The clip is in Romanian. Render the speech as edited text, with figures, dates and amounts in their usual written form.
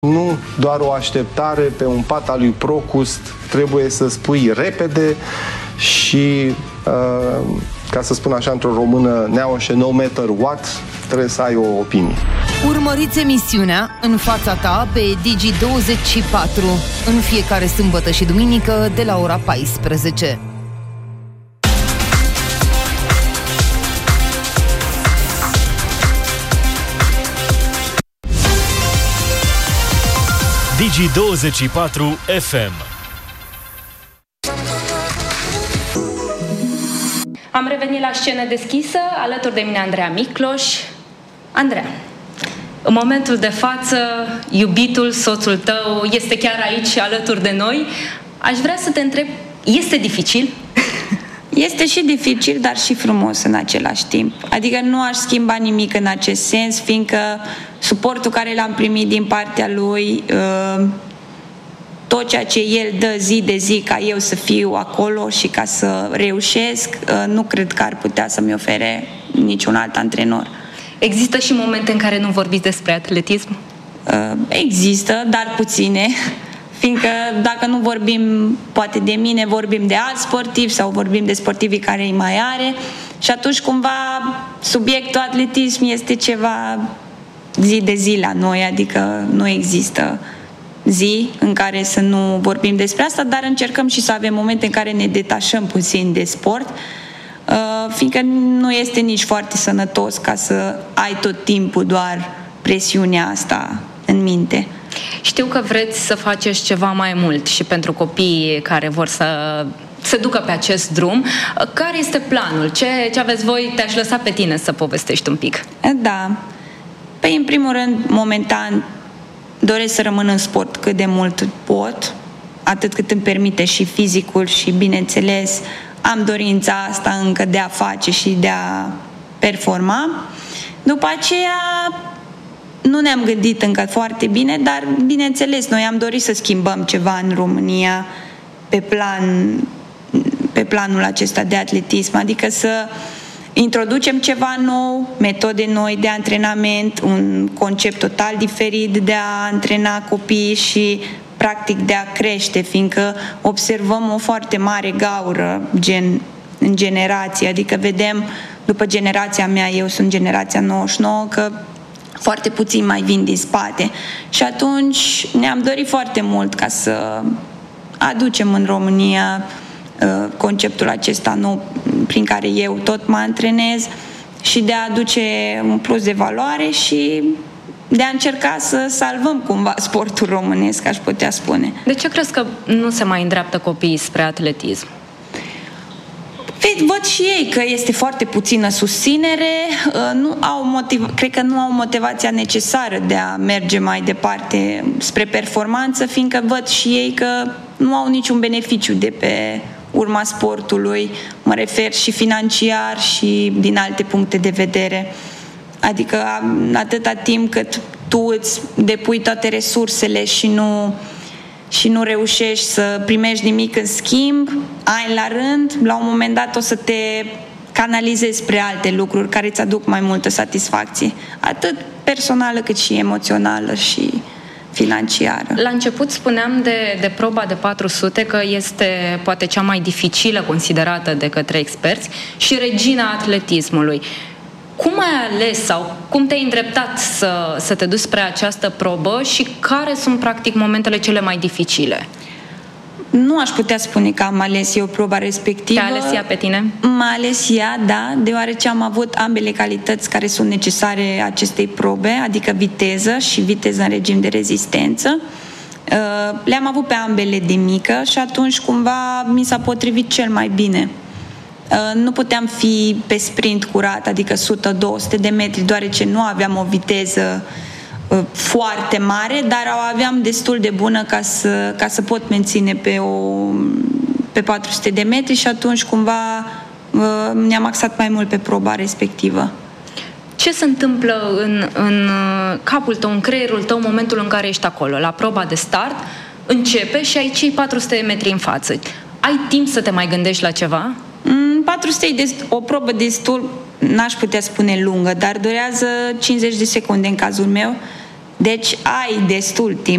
Nu doar o așteptare pe un pat al lui Procust, trebuie să spui repede și, ca să spun așa într-o română neaușă, no matter what, trebuie să ai o opinie. Urmăriți emisiunea În fața ta pe Digi24 în fiecare sâmbătă și duminică de la ora 14. Digi24 FM. Am revenit la scenă deschisă, alături de mine Andreea Micloș. Andreea, în momentul de față, iubitul, soțul tău, este chiar aici alături de noi. Aș vrea să te întreb, este dificil? Este și dificil, dar și frumos în același timp. Adică nu aș schimba nimic în acest sens, fiindcă suportul care l-am primit din partea lui, tot ceea ce el dă zi de zi ca eu să fiu acolo și ca să reușesc, nu cred că ar putea să-mi ofere niciun alt antrenor. Există și momente în care nu vorbiți despre atletism? Există, dar puține. Fiindcă dacă nu vorbim poate de mine, vorbim de alți sportivi sau vorbim de sportivii care îi mai are și atunci cumva subiectul atletism este ceva zi de zi la noi, adică nu există zi în care să nu vorbim despre asta, dar încercăm și să avem momente în care ne detașăm puțin de sport, fiindcă nu este nici foarte sănătos ca să ai tot timpul doar presiunea asta în minte. Știu că vreți să faceți ceva mai mult și pentru copiii care vor să se ducă pe acest drum. Care este planul? Ce aveți voi? Te-aș lăsa pe tine să povestești un pic. Da. Păi, în primul rând, momentan, doresc să rămân în sport cât de mult pot, atât cât îmi permite și fizicul și, bineînțeles, am dorința asta încă de a face și de a performa. După aceea, nu ne-am gândit încă foarte bine, dar, bineînțeles, noi am dorit să schimbăm ceva în România pe planul acesta de atletism, adică să introducem ceva nou, metode noi de antrenament, un concept total diferit de a antrena copiii și, practic, de a crește, fiindcă observăm o foarte mare gaură în generație, adică vedem, după generația mea, eu sunt generația 99, că foarte puțini mai vin din spate. Și atunci ne-am dorit foarte mult ca să aducem în România conceptul acesta nou prin care eu tot mă antrenez și de a aduce un plus de valoare și de a încerca să salvăm cumva sportul românesc, aș putea spune. De ce crezi că nu se mai îndreaptă copiii spre atletism? Văd și ei că este foarte puțină susținere, cred că nu au motivația necesară de a merge mai departe spre performanță, fiindcă văd și ei că nu au niciun beneficiu de pe urma sportului, mă refer și financiar și din alte puncte de vedere. Adică atâta timp cât tu îți depui toate resursele și nu reușești să primești nimic în schimb, ani la rând, la un moment dat o să te canalizezi spre alte lucruri care îți aduc mai multă satisfacție, atât personală cât și emoțională și financiară. La început spuneam de proba de 400 că este poate cea mai dificilă considerată de către experți și regina atletismului. Cum ai ales sau cum te-ai îndreptat să te duci spre această probă și care sunt practic momentele cele mai dificile? Nu aș putea spune că am ales eu proba respectivă. Te-a ales ea pe tine? M-a ales ea, da, deoarece am avut ambele calități care sunt necesare acestei probe, adică viteză și viteză în regim de rezistență. Le-am avut pe ambele de mică și atunci cumva mi s-a potrivit cel mai bine. Nu puteam fi pe sprint curat, adică 100-200 de metri, deoarece nu aveam o viteză foarte mare, dar o aveam destul de bună ca să pot menține pe 400 de metri și atunci cumva ne-am axat mai mult pe proba respectivă. Ce se întâmplă în capul tău, în creierul tău, în momentul în care ești acolo, la proba de start, începe și ai cei 400 de metri în față? Ai timp să te mai gândești la ceva? 400 e o probă destul, n-aș putea spune lungă, dar durează 50 de secunde în cazul meu. Deci ai destul timp